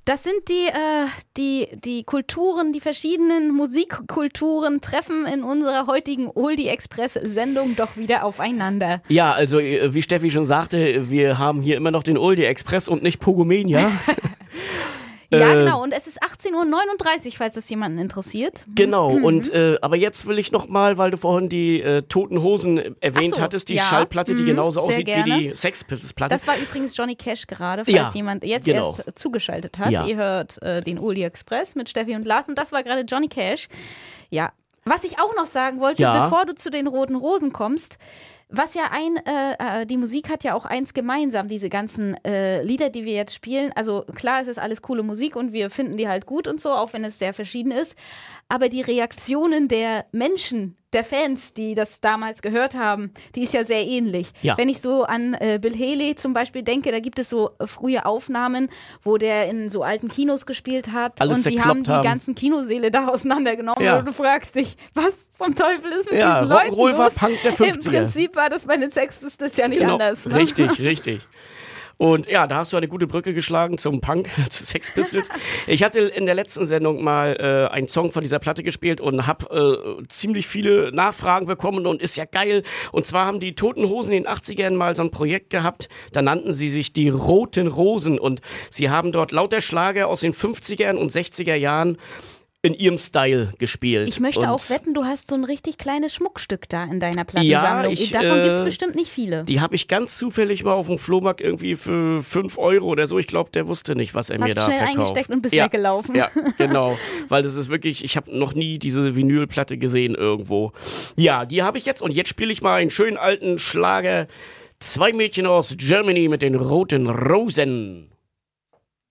Das sind die Kulturen, die verschiedenen Musikkulturen treffen in unserer heutigen Oldie-Express-Sendung doch wieder aufeinander. Ja, also wie Steffi schon sagte, wir haben hier immer noch den Oldie-Express und nicht Pogomenia. Ja, genau. Und es ist 18:39 Uhr, falls das jemanden interessiert. Genau. Und aber jetzt will ich noch mal, weil du vorhin die Toten Hosen erwähnt hattest, die Schallplatte, die genauso aussieht wie die Sex Pistols-Platte. Das war übrigens Johnny Cash gerade, falls jemand jetzt erst zugeschaltet hat. Ja. Ihr hört den Oldie Express mit Steffi und Lars und das war gerade Johnny Cash. Ja. Was ich auch noch sagen wollte, bevor du zu den Roten Rosen kommst, was ja die Musik hat ja auch eins gemeinsam, diese ganzen Lieder, die wir jetzt spielen. Also klar, es ist alles coole Musik und wir finden die halt gut und so, auch wenn es sehr verschieden ist. Aber die Reaktionen der Menschen, der Fans, die das damals gehört haben, die ist ja sehr ähnlich. Ja. Wenn ich so an Bill Haley zum Beispiel denke, da gibt es so frühe Aufnahmen, wo der in so alten Kinos gespielt hat alles und die haben die ganzen Kinosäle da auseinandergenommen und du fragst dich, was zum Teufel ist mit diesen Leuten Rock'n'Roll war Punk der 50er. Im Prinzip war das bei den Sex Pistols ja nicht anders. Ne? Richtig. Und ja, da hast du eine gute Brücke geschlagen zum Punk, zu Sex Pistols. Ich hatte in der letzten Sendung mal einen Song von dieser Platte gespielt und habe ziemlich viele Nachfragen bekommen und ist ja geil. Und zwar haben die Toten Hosen in den 80ern mal so ein Projekt gehabt, da nannten sie sich die Roten Rosen und sie haben dort lauter Schlager aus den 50er und 60er Jahren in ihrem Style gespielt. Ich möchte auch wetten, du hast so ein richtig kleines Schmuckstück da in deiner Plattensammlung. Ja, davon gibt es bestimmt nicht viele. Die habe ich ganz zufällig mal auf dem Flohmarkt irgendwie für 5 € oder so. Ich glaube, der wusste nicht, was er mir da verkauft. Hast schnell eingesteckt und bist weggelaufen. Ja, genau. Weil das ist wirklich, ich habe noch nie diese Vinylplatte gesehen irgendwo. Ja, die habe ich jetzt und jetzt spiele ich mal einen schönen alten Schlager. 2 Mädchen aus Germany mit den Roten Rosen.